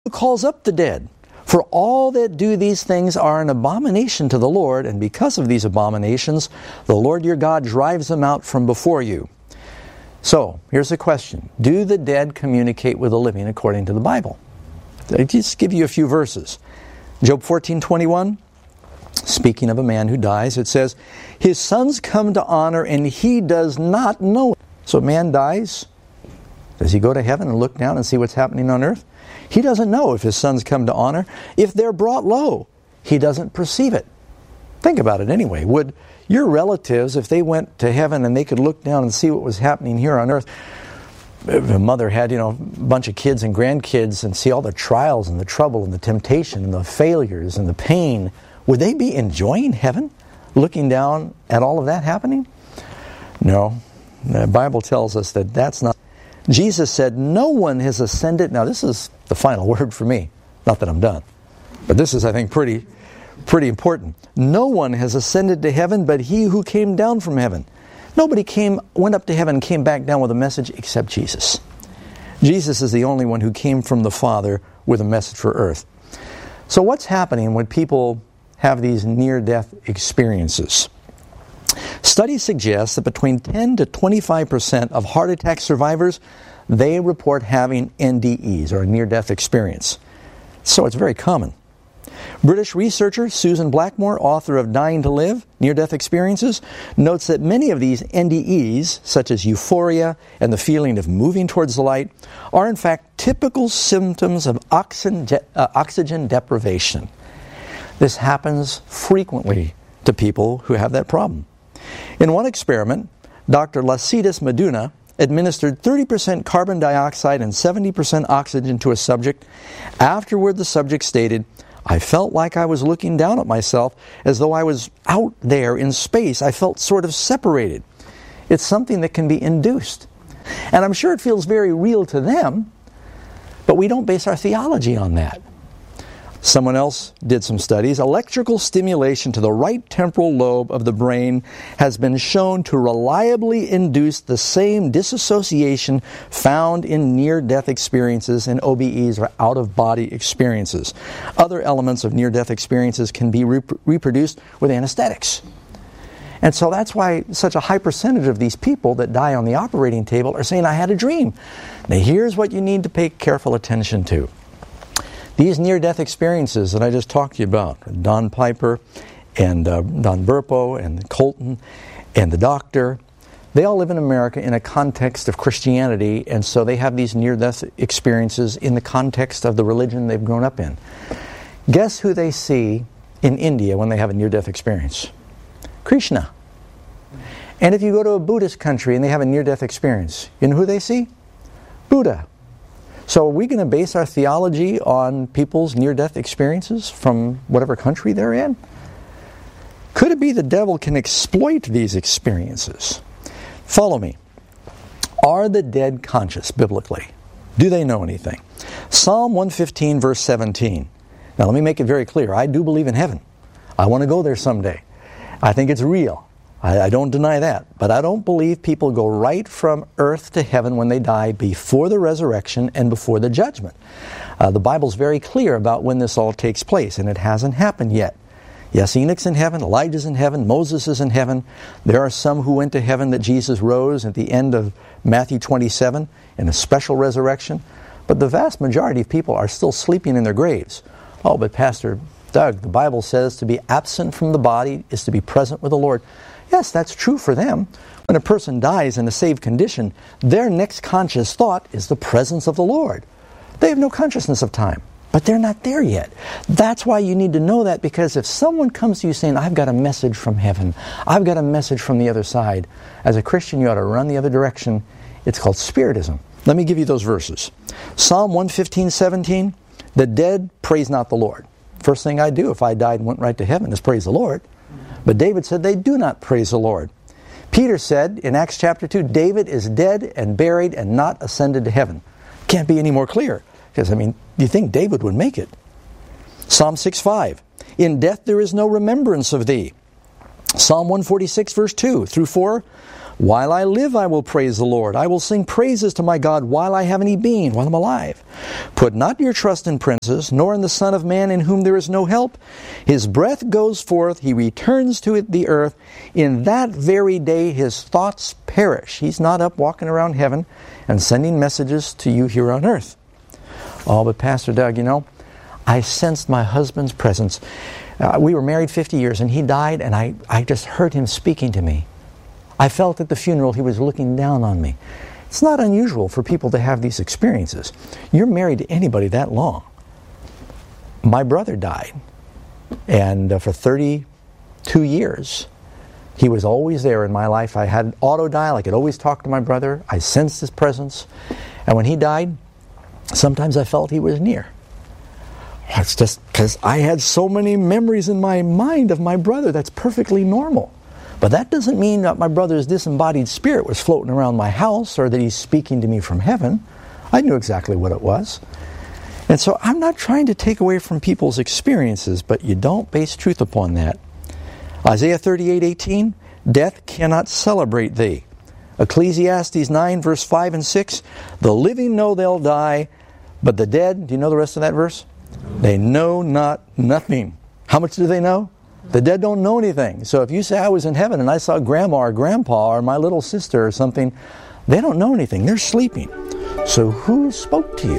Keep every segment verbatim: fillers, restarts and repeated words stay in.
calls up the dead. For all that do these things are an abomination to the Lord, and because of these abominations, the Lord your God drives them out from before you. So, here's the question. Do the dead communicate with the living according to the Bible? I'll just give you a few verses. Job fourteen twenty-one, speaking of a man who dies, it says, his sons come to honor and he does not know it. So a man dies. Does he go to heaven and look down and see what's happening on earth? He doesn't know if his sons come to honor. If they're brought low, he doesn't perceive it. Think about it anyway. Would your relatives, if they went to heaven and they could look down and see what was happening here on earth, if a mother had, you know, a bunch of kids and grandkids and see all the trials and the trouble and the temptation and the failures and the pain, would they be enjoying heaven, looking down at all of that happening? No. The Bible tells us that that's not. Jesus said, no one has ascended. Now, this is the final word for me. Not that I'm done. But this is, I think, pretty, pretty important. No one has ascended to heaven but he who came down from heaven. Nobody came, went up to heaven and came back down with a message except Jesus. Jesus is the only one who came from the Father with a message for earth. So what's happening when people have these near-death experiences? Studies suggest that between ten to twenty-five percent of heart attack survivors, they report having N D Es, or a near-death experience. So it's very common. British researcher Susan Blackmore, author of Dying to Live, Near-Death Experiences, notes that many of these N D Es, such as euphoria and the feeling of moving towards the light, are in fact typical symptoms of oxygen, uh, oxygen deprivation. This happens frequently to people who have that problem. In one experiment, Doctor Lasitas Meduna administered thirty percent carbon dioxide and seventy percent oxygen to a subject. Afterward, the subject stated, I felt like I was looking down at myself as though I was out there in space. I felt sort of separated. It's something that can be induced. And I'm sure it feels very real to them, but we don't base our theology on that. Someone else did some studies. Electrical stimulation to the right temporal lobe of the brain has been shown to reliably induce the same disassociation found in near-death experiences and O B Es, or out-of-body experiences. Other elements of near-death experiences can be rep- reproduced with anesthetics. And so that's why such a high percentage of these people that die on the operating table are saying, I had a dream. Now here's what you need to pay careful attention to. These near-death experiences that I just talked to you about, Don Piper and uh, Don Burpo and Colton and the doctor, they all live in America in a context of Christianity, and so they have these near-death experiences in the context of the religion they've grown up in. Guess who they see in India when they have a near-death experience? Krishna. And if you go to a Buddhist country and they have a near-death experience, you know who they see? Buddha. So are we going to base our theology on people's near-death experiences from whatever country they're in? Could it be the devil can exploit these experiences? Follow me. Are the dead conscious biblically? Do they know anything? Psalm one fifteen, verse seventeen. Now let me make it very clear. I do believe in heaven. I want to go there someday. I think it's real. I, I don't deny that. But I don't believe people go right from earth to heaven when they die before the resurrection and before the judgment. Uh, the Bible's very clear about when this all takes place, and it hasn't happened yet. Yes, Enoch's in heaven, Elijah's in heaven, Moses is in heaven. There are some who went to heaven that Jesus rose at the end of Matthew twenty-seven in a special resurrection. But the vast majority of people are still sleeping in their graves. Oh, but Pastor Doug, the Bible says to be absent from the body is to be present with the Lord. Yes, that's true for them. When a person dies in a saved condition, their next conscious thought is the presence of the Lord. They have no consciousness of time, but they're not there yet. That's why you need to know that, because if someone comes to you saying, I've got a message from heaven, I've got a message from the other side, as a Christian you ought to run the other direction. It's called Spiritism. Let me give you those verses. Psalm one fifteen, seventeen, the dead praise not the Lord. First thing I do if I died and went right to heaven is praise the Lord. But David said they do not praise the Lord. Peter said in Acts chapter two, David is dead and buried and not ascended to heaven. Can't be any more clear. Because, I mean, you think David would make it. Psalm six five, in death there is no remembrance of thee. Psalm one forty-six, verse two through four, While I live, I will praise the Lord. I will sing praises to my God while I have any being, while I'm alive. Put not your trust in princes, nor in the Son of Man in whom there is no help. His breath goes forth, he returns to it, the earth. In that very day his thoughts perish. He's not up walking around heaven and sending messages to you here on earth. Oh, but Pastor Doug, you know, I sensed my husband's presence. Uh, we were married fifty years, and he died, and I, I just heard him speaking to me. I felt at the funeral he was looking down on me. It's not unusual for people to have these experiences. You're married to anybody that long. My brother died, and uh, for thirty-two years, he was always there in my life. I had auto dial. I could always talk to my brother. I sensed his presence. And when he died, sometimes I felt he was near. It's just because I had so many memories in my mind of my brother. That's perfectly normal. But that doesn't mean that my brother's disembodied spirit was floating around my house or that he's speaking to me from heaven. I knew exactly what it was. And so I'm not trying to take away from people's experiences, but you don't base truth upon that. Isaiah thirty-eight eighteen, death cannot celebrate thee. Ecclesiastes nine, verse five and six, the living know they'll die, but the dead, do you know the rest of that verse? They know not nothing. How much do they know? The dead don't know anything. So if you say I was in heaven and I saw grandma or grandpa or my little sister or something, they don't know anything. They're sleeping. So who spoke to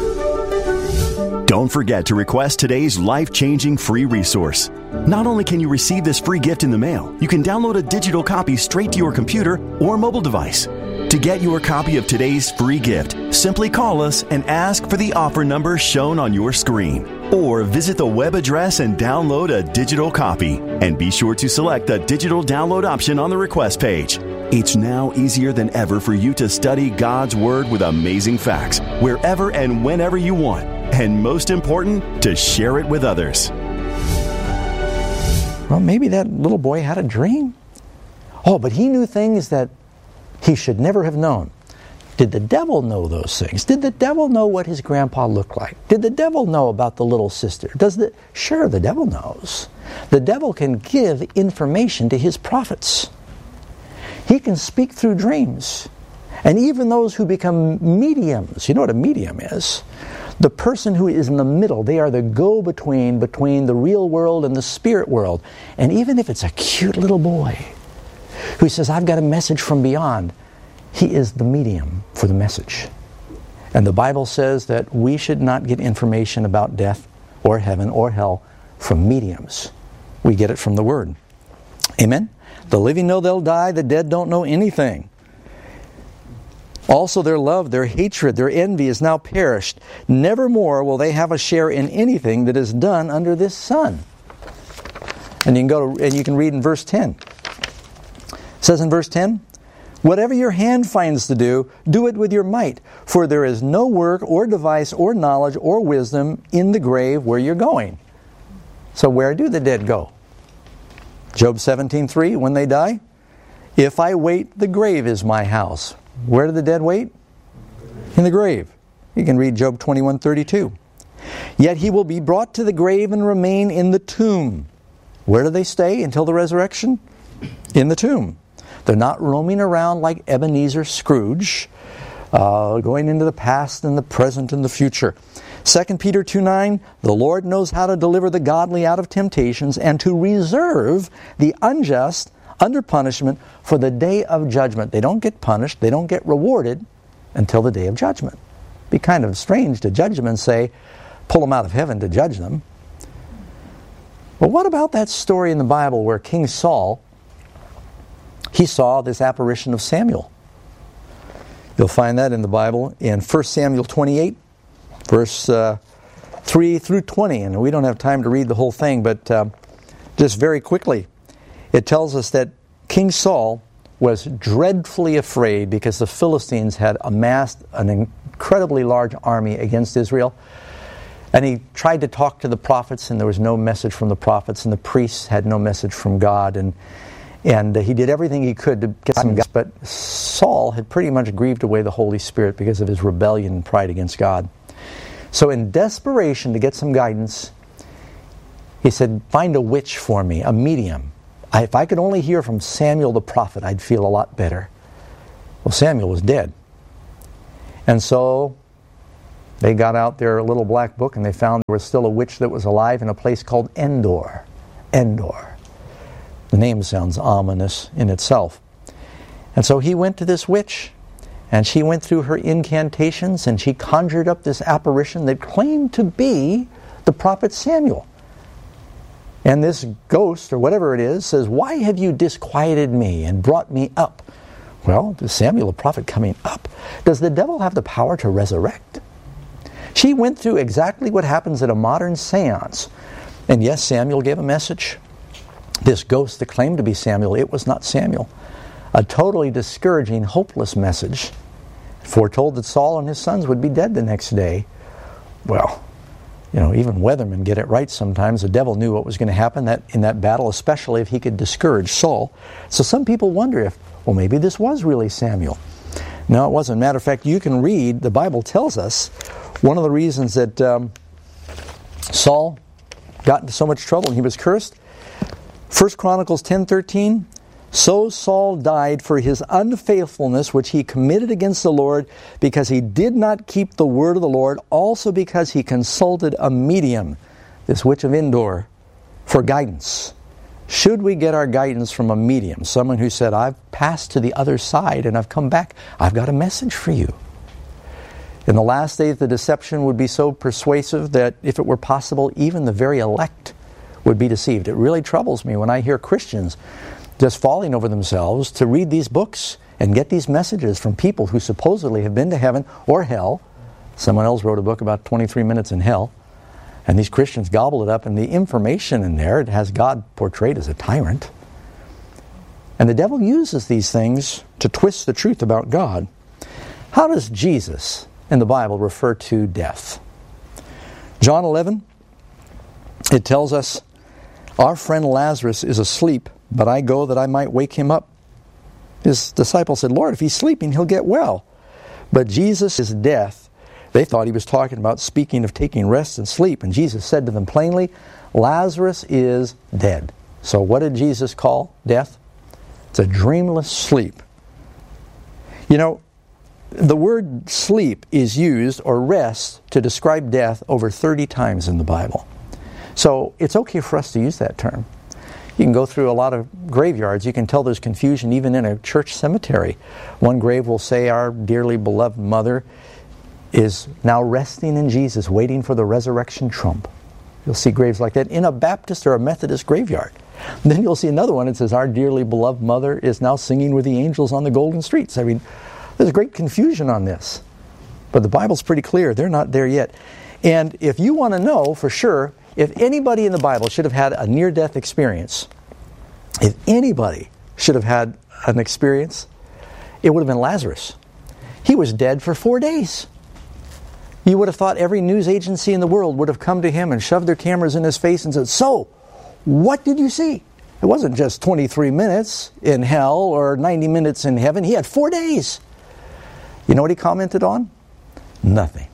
you? Don't forget to request today's life-changing free resource. Not only can you receive this free gift in the mail, you can download a digital copy straight to your computer or mobile device. To get your copy of today's free gift, simply call us and ask for the offer number shown on your screen. Or visit the web address and download a digital copy. And be sure to select the digital download option on the request page. It's now easier than ever for you to study God's Word with amazing facts, wherever and whenever you want. And most important, to share it with others. Well, maybe that little boy had a dream. Oh, but he knew things that he should never have known. Did the devil know those things? Did the devil know what his grandpa looked like? Did the devil know about the little sister? Does the Sure, the devil knows. The devil can give information to his prophets. He can speak through dreams. And even those who become mediums, you know what a medium is? The person who is in the middle, they are the go-between between the real world and the spirit world. And even if it's a cute little boy who says, I've got a message from beyond, he is the medium for the message. And the Bible says that we should not get information about death or heaven or hell from mediums. We get it from the Word. Amen? The living know they'll die, the dead don't know anything. Also their love, their hatred, their envy is now perished. Nevermore will they have a share in anything that is done under this sun. And you can go to, and you can read in verse ten. It says in verse ten, whatever your hand finds to do, do it with your might, for there is no work or device or knowledge or wisdom in the grave where you're going. So where do the dead go? Job seventeen three, when they die, if I wait, the grave is my house. Where do the dead wait? In the grave. You can read Job twenty-one thirty-two. Yet he will be brought to the grave and remain in the tomb. Where do they stay until the resurrection? In the tomb. They're not roaming around like Ebenezer Scrooge, uh, going into the past and the present and the future. Second Peter two nine, the Lord knows how to deliver the godly out of temptations and to reserve the unjust under punishment for the day of judgment. They don't get punished, they don't get rewarded until the day of judgment. It'd be kind of strange to judge them and say, pull them out of heaven to judge them. But what about that story in the Bible where King Saul, he saw this apparition of Samuel? You'll find that in the Bible in First Samuel twenty-eight, verse uh, three through twenty. And we don't have time to read the whole thing, but uh, just very quickly, it tells us that King Saul was dreadfully afraid because the Philistines had amassed an incredibly large army against Israel. And he tried to talk to the prophets, and there was no message from the prophets, and the priests had no message from God. And and he did everything he could to get some guidance. But Saul had pretty much grieved away the Holy Spirit because of his rebellion and pride against God. So in desperation to get some guidance, he said, find a witch for me, a medium. I, if I could only hear from Samuel the prophet, I'd feel a lot better. Well, Samuel was dead. And so they got out their little black book and they found there was still a witch that was alive in a place called Endor. Endor. The name sounds ominous in itself. And so he went to this witch, and she went through her incantations, and she conjured up this apparition that claimed to be the prophet Samuel. And this ghost, or whatever it is, says, "Why have you disquieted me and brought me up?" Well, is Samuel a prophet coming up? Does the devil have the power to resurrect? She went through exactly what happens at a modern seance. And yes, Samuel gave a message. This ghost that claimed to be Samuel, it was not Samuel. A totally discouraging, hopeless message. Foretold that Saul and his sons would be dead the next day. Well, you know, even weathermen get it right sometimes. The devil knew what was going to happen that in that battle, especially if he could discourage Saul. So some people wonder if, well, maybe this was really Samuel. No, it wasn't. Matter of fact, you can read, the Bible tells us, one of the reasons that um, Saul got into so much trouble and he was cursed. First Chronicles ten thirteen, "So Saul died for his unfaithfulness which he committed against the Lord, because he did not keep the word of the Lord, also because he consulted a medium," this witch of Endor, "for guidance." Should we get our guidance from a medium, someone who said, "I've passed to the other side and I've come back, I've got a message for you"? In the last days, the deception would be so persuasive that if it were possible, even the very elect would be deceived. It really troubles me when I hear Christians just falling over themselves to read these books and get these messages from people who supposedly have been to heaven or hell. Someone else wrote a book about twenty-three minutes in hell. And these Christians gobble it up, and the information in there, it has God portrayed as a tyrant. And the devil uses these things to twist the truth about God. How does Jesus in the Bible refer to death? John eleven, it tells us, "Our friend Lazarus is asleep, but I go that I might wake him up." His disciples said, "Lord, if he's sleeping, he'll get well." But Jesus' death, they thought he was talking about speaking of taking rest and sleep. And Jesus said to them plainly, "Lazarus is dead." So what did Jesus call death? It's a dreamless sleep. You know, the word sleep is used, or rest, to describe death over thirty times in the Bible. So it's okay for us to use that term. You can go through a lot of graveyards. You can tell there's confusion even in a church cemetery. One grave will say, "Our dearly beloved mother is now resting in Jesus, waiting for the resurrection trump." You'll see graves like that in a Baptist or a Methodist graveyard. And then you'll see another one that says, "Our dearly beloved mother is now singing with the angels on the golden streets." I mean, there's great confusion on this. But the Bible's pretty clear. They're not there yet. And if you want to know for sure, if anybody in the Bible should have had a near-death experience, if anybody should have had an experience, it would have been Lazarus. He was dead for four days. You would have thought every news agency in the world would have come to him and shoved their cameras in his face and said, "So, what did you see?" It wasn't just twenty-three minutes in hell or ninety minutes in heaven. He had four days. You know what he commented on? Nothing.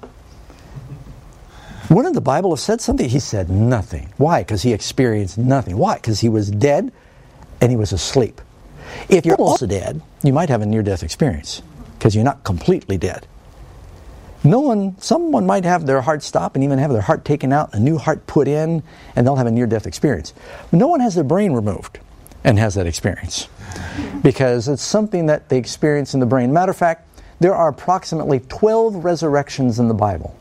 Wouldn't the Bible have said something? He said nothing. Why? Because he experienced nothing. Why? Because he was dead and he was asleep. If you're also dead, you might have a near-death experience because you're not completely dead. No one, someone might have their heart stop and even have their heart taken out, a new heart put in, and they'll have a near-death experience. But no one has their brain removed and has that experience because it's something that they experience in the brain. Matter of fact, there are approximately twelve resurrections in the Bible.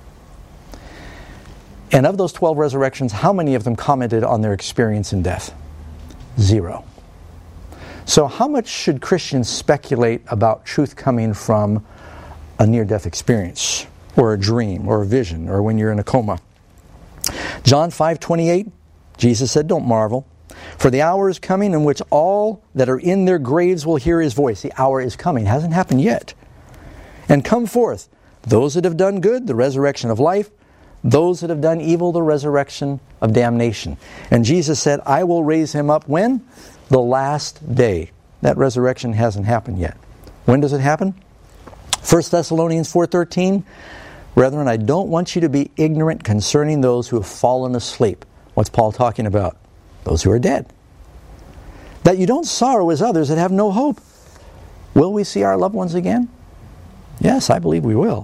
And of those twelve resurrections, how many of them commented on their experience in death? Zero. So how much should Christians speculate about truth coming from a near-death experience, or a dream, or a vision, or when you're in a coma? John five twenty-eight, Jesus said, "Don't marvel, for the hour is coming in which all that are in their graves will hear his voice." The hour is coming. It hasn't happened yet. "And come forth, those that have done good, the resurrection of life, those that have done evil, the resurrection of damnation." And Jesus said, "I will raise him up," when? The last day. That resurrection hasn't happened yet. When does it happen? First Thessalonians four thirteen, "Brethren, I don't want you to be ignorant concerning those who have fallen asleep." What's Paul talking about? Those who are dead. "That you don't sorrow as others that have no hope." Will we see our loved ones again? Yes, I believe we will.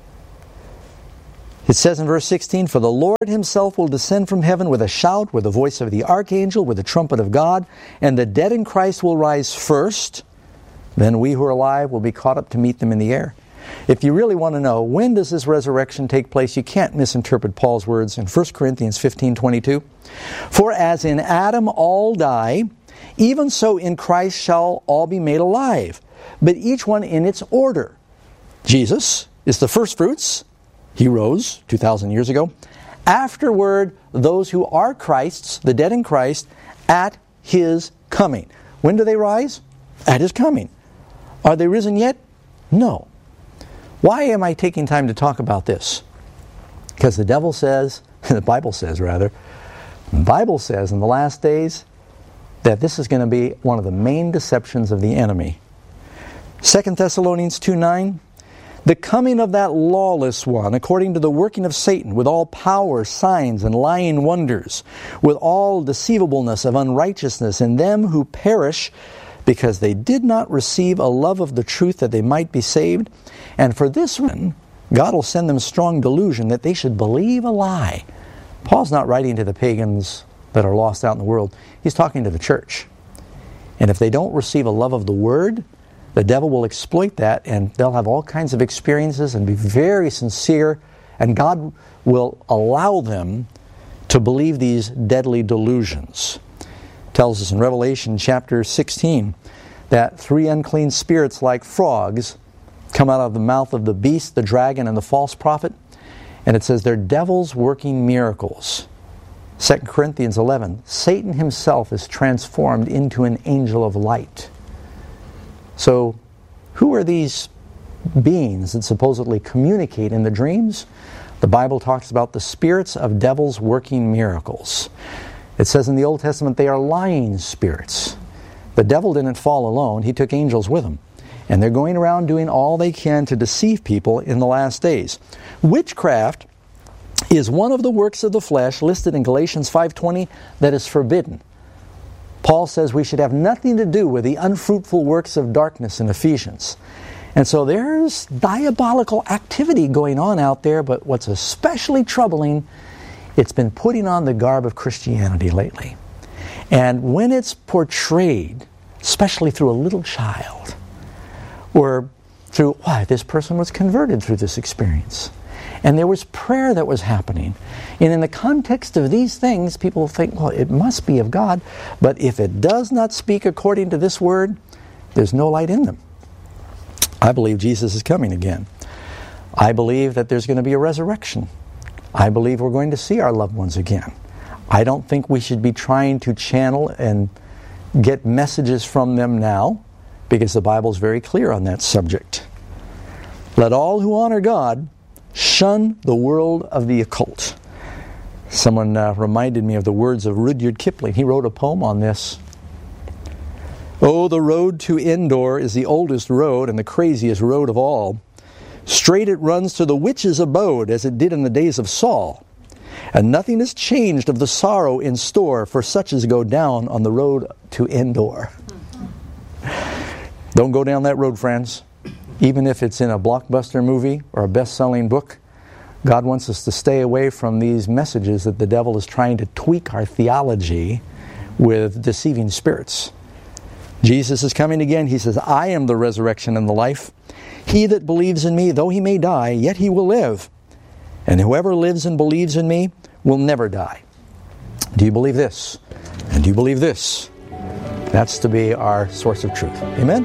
It says in verse sixteen, "For the Lord himself will descend from heaven with a shout, with the voice of the archangel, with the trumpet of God, and the dead in Christ will rise first. Then we who are alive will be caught up to meet them in the air." If you really want to know, when does this resurrection take place, you can't misinterpret Paul's words in First Corinthians fifteen twenty-two. "For as in Adam all die, even so in Christ shall all be made alive, but each one in its order. Jesus is the first fruits. He rose two thousand years ago. Afterward, those who are Christ's, the dead in Christ, at His coming." When do they rise? At His coming. Are they risen yet? No. Why am I taking time to talk about this? Because the devil says, the Bible says rather, the Bible says in the last days that this is going to be one of the main deceptions of the enemy. Second Thessalonians two nine, "The coming of that lawless one, according to the working of Satan, with all power, signs, and lying wonders, with all deceivableness of unrighteousness in them who perish, because they did not receive a love of the truth that they might be saved. And for this one, God will send them strong delusion that they should believe a lie." Paul's not writing to the pagans that are lost out in the world. He's talking to the church. And if they don't receive a love of the Word, the devil will exploit that, and they'll have all kinds of experiences and be very sincere, and God will allow them to believe these deadly delusions. It tells us in Revelation chapter sixteen that three unclean spirits like frogs come out of the mouth of the beast, the dragon, and the false prophet. And it says they're devils working miracles. Second Corinthians eleven, Satan himself is transformed into an angel of light. So, who are these beings that supposedly communicate in the dreams? The Bible talks about the spirits of devils working miracles. It says in the Old Testament they are lying spirits. The devil didn't fall alone. He took angels with him. And they're going around doing all they can to deceive people in the last days. Witchcraft is one of the works of the flesh listed in Galatians five twenty that is forbidden. Paul says we should have nothing to do with the unfruitful works of darkness in Ephesians. And so there's diabolical activity going on out there, but what's especially troubling, it's been putting on the garb of Christianity lately. And when it's portrayed, especially through a little child, or through, why, this person was converted through this experience. And there was prayer that was happening. And in the context of these things, people think, well, it must be of God. But if it does not speak according to this word, there's no light in them. I believe Jesus is coming again. I believe that there's going to be a resurrection. I believe we're going to see our loved ones again. I don't think we should be trying to channel and get messages from them now, because the Bible is very clear on that subject. Let all who honor God shun the world of the occult. Someone uh, reminded me of the words of Rudyard Kipling. He wrote a poem on this. "Oh, the road to Endor is the oldest road and the craziest road of all. Straight it runs to the witch's abode, as it did in the days of Saul. And nothing is changed of the sorrow in store for such as go down on the road to Endor." Don't go down that road, friends. Even if it's in a blockbuster movie or a best-selling book, God wants us to stay away from these messages that the devil is trying to tweak our theology with deceiving spirits. Jesus is coming again. He says, "I am the resurrection and the life. He that believes in me, though he may die, yet he will live. And whoever lives and believes in me will never die." Do you believe this? And do you believe this? That's to be our source of truth. Amen?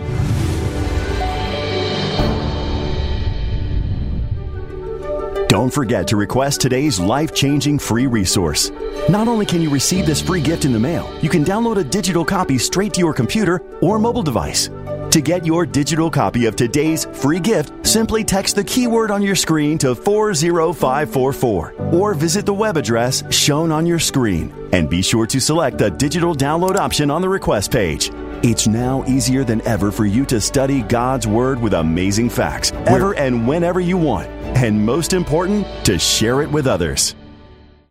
Don't forget to request today's life-changing free resource. Not only can you receive this free gift in the mail, you can download a digital copy straight to your computer or mobile device. To get your digital copy of today's free gift, simply text the keyword on your screen to four zero five four four or visit the web address shown on your screen. And be sure to select the digital download option on the request page. It's now easier than ever for you to study God's Word with amazing facts, ever and whenever you want. And most important, to share it with others.